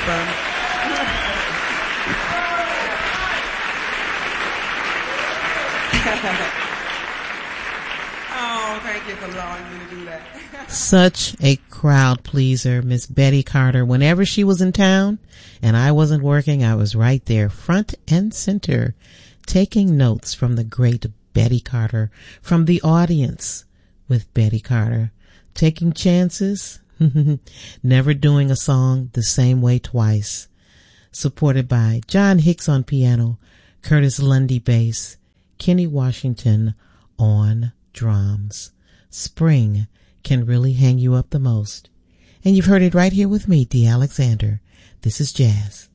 welcome. Oh, thank you for allowing me to do that. Such a crowd pleaser, Miss Betty Carter. Whenever she was in town and I wasn't working, I was right there, front and center, taking notes from the great Betty Carter, from the audience with Betty Carter, taking chances, never doing a song the same way twice. Supported by John Hicks on piano, Curtis Lundy bass, Kenny Washington on drums. Spring can really hang you up the most. And you've heard it right here with me, Dee Alexander. This is jazz.